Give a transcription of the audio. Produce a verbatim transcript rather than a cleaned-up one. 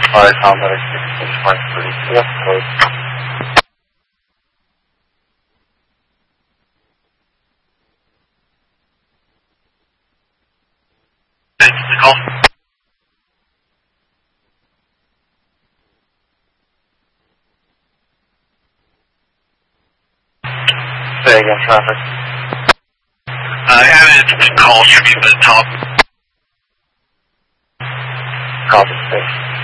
Alright, Combat six six one three. Yep, code. Thanks for the call. Say again, traffic. I haven't called you, but top. Copy, six.